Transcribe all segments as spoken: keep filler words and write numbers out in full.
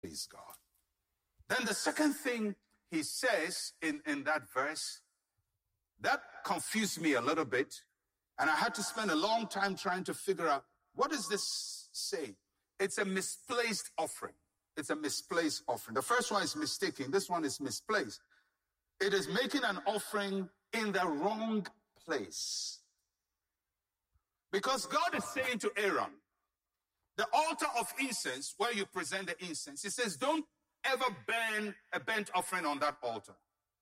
Praise God. Then the second thing he says in, in that verse, that confused me a little bit. And I had to spend a long time trying to figure out, what does this say? It's a misplaced offering. It's a misplaced offering. The first one is mistaken. This one is misplaced. It is making an offering in the wrong place. Because God is saying to Aaron, the altar of incense, where you present the incense, he says, don't ever burn a burnt offering on that altar.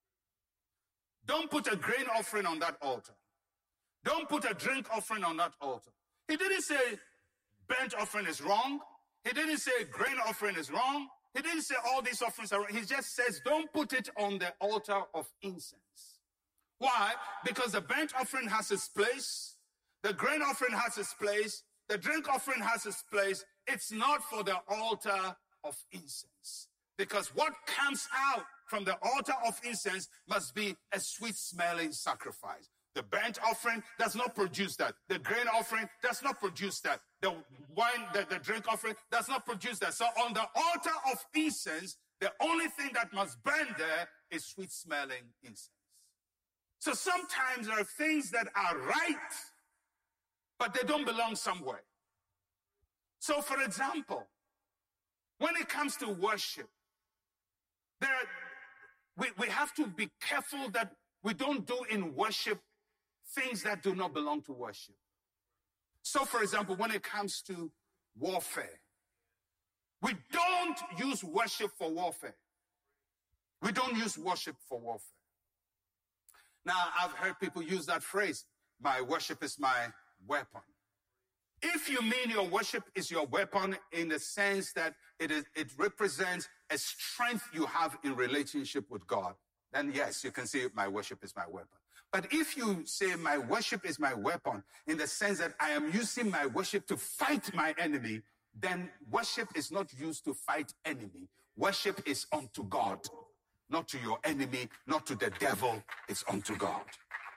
Don't put a grain offering on that altar. Don't put a drink offering on that altar. He didn't say burnt offering is wrong. He didn't say grain offering is wrong. He didn't say all these offerings are wrong. He just says don't put it on the altar of incense. Why? Because the burnt offering has its place. The grain offering has its place. The drink offering has its place. It's not for the altar of incense. Because what comes out from the altar of incense must be a sweet smelling sacrifice. The burnt offering does not produce that. The grain offering does not produce that. The wine, the, the drink offering does not produce that. So on the altar of incense, the only thing that must burn there is sweet smelling incense. So sometimes there are things that are right, but they don't belong somewhere. So for example, when it comes to worship, there are, we, we have to be careful that we don't do in worship things that do not belong to worship. So, for example, when it comes to warfare, we don't use worship for warfare. We don't use worship for warfare. Now, I've heard people use that phrase, my worship is my weapon. If you mean your worship is your weapon in the sense that it is, it represents a strength you have in relationship with God, then yes, you can say my worship is my weapon. But if you say my worship is my weapon in the sense that I am using my worship to fight my enemy, then worship is not used to fight enemy. Worship is unto God, not to your enemy, not to the devil. It's unto God.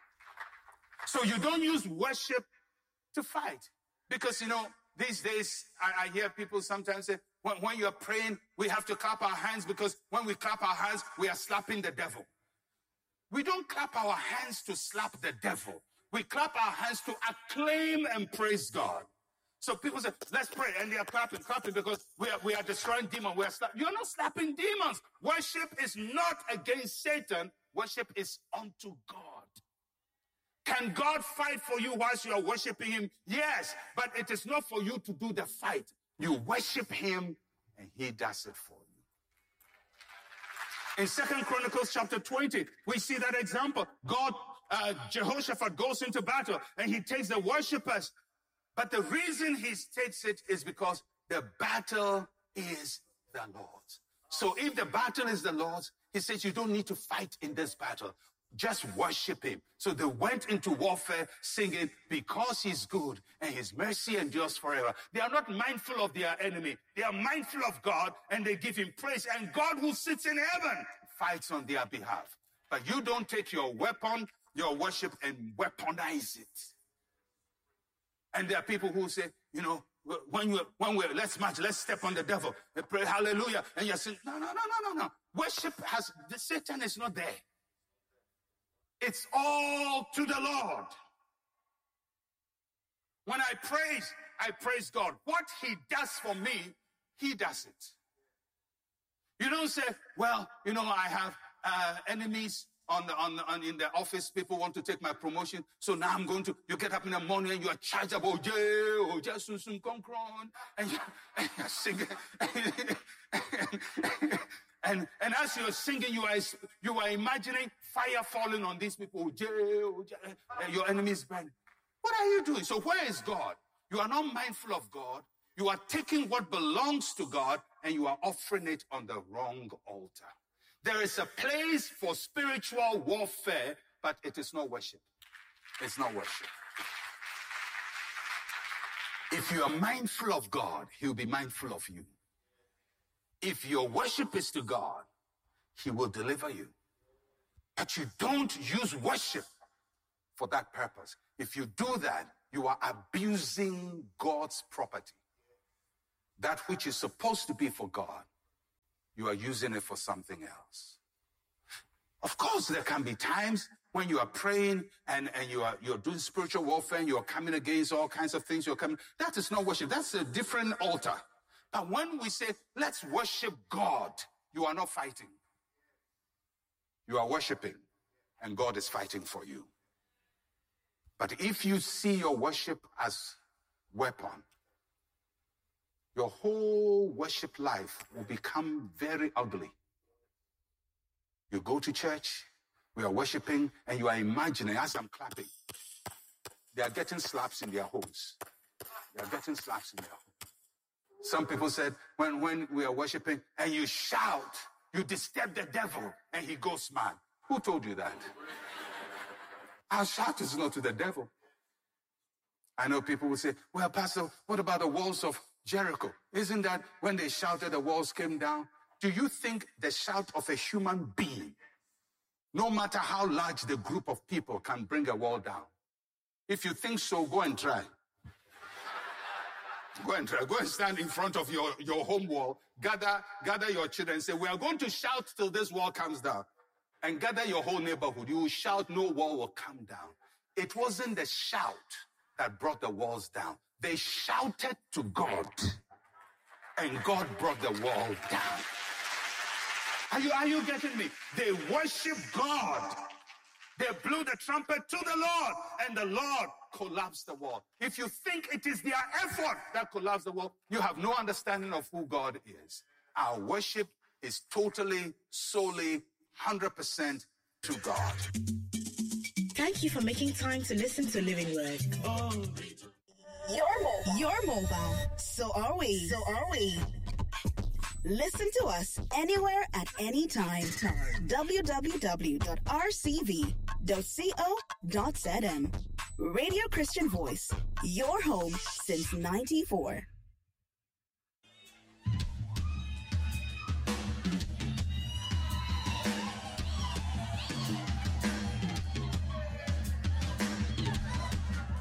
So you don't use worship to fight. Because, you know, these days I, I hear people sometimes say, when, when you're praying, we have to clap our hands because when we clap our hands, we are slapping the devil. We don't clap our hands to slap the devil. We clap our hands to acclaim and praise God. So people say, let's pray. And they are clapping, clapping because we are, we are destroying demons. We are sla- You're not slapping demons. Worship is not against Satan. Worship is unto God. Can God fight for you whilst you are worshiping him? Yes, but it is not for you to do the fight. You worship him and he does it for you. In Second Chronicles chapter twenty, we see that example. God, uh, Jehoshaphat goes into battle and he takes the worshippers. But the reason he takes it is because the battle is the Lord's. So if the battle is the Lord's, he says you don't need to fight in this battle. Just worship him. So they went into warfare singing, because he's good and his mercy endures forever. They are not mindful of their enemy. They are mindful of God and they give him praise. And God who sits in heaven fights on their behalf. But you don't take your weapon, your worship, and weaponize it. And there are people who say, you know, when you when we let's march, let's step on the devil. They pray hallelujah. And you're saying, no, no, no, no, no, no. Worship has, the Satan is not there. It's all to the Lord. When I praise, I praise God. What he does for me, he does it. You don't say, well, you know, I have uh, enemies on the, on, the, on in the office. People want to take my promotion. So now I'm going to, you get up in the morning and you are charged about, oh, just soon, soon, come on. And, you, and you're singing. And, and as you're singing, you are, you are imagining fire falling on these people. And your enemies burn. What are you doing? So where is God? You are not mindful of God. You are taking what belongs to God and you are offering it on the wrong altar. There is a place for spiritual warfare, but it is not worship. It's not worship. If you are mindful of God, he'll be mindful of you. If your worship is to God, he will deliver you. But you don't use worship for that purpose. If you do that, you are abusing God's property. That which is supposed to be for God you are using it for something else. Of course, there can be times when you are praying and, and you are you're doing spiritual warfare and you're coming against all kinds of things. You're coming. That is not worship. That's a different altar. But when we say, let's worship God, you are not fighting. You are worshiping, and God is fighting for you. But if you see your worship as weapon, your whole worship life will become very ugly. You go to church, we are worshiping, and you are imagining, as I'm clapping, they are getting slaps in their homes. They are getting slaps in their homes. Some people said, when, when we are worshiping, and you shout, you disturb the devil, and he goes mad. Who told you that? Our shout is not to the devil. I know people will say, well, Pastor, what about the walls of Jericho? Isn't that when they shouted, the walls came down? Do you think the shout of a human being, no matter how large the group of people, can bring a wall down? If you think so, go and try. Go and try. Go and stand in front of your, your home wall. Gather, gather your children and say, we are going to shout till this wall comes down. And gather your whole neighborhood. You will shout, no wall will come down. It wasn't the shout that brought the walls down. They shouted to God, and God brought the wall down. Are you, are you getting me? They worship God. They blew the trumpet to the Lord, and the Lord collapsed the wall. If you think it is their effort that collapsed the wall, you have no understanding of who God is. Our worship is totally, solely, one hundred percent to God. Thank you for making time to listen to Living Word. Oh. You're mobile. You're mobile. So are we. So are we. Listen to us anywhere at any time. w w w dot r c v dot co dot z m. Radio Christian Voice. Your home since ninety-four.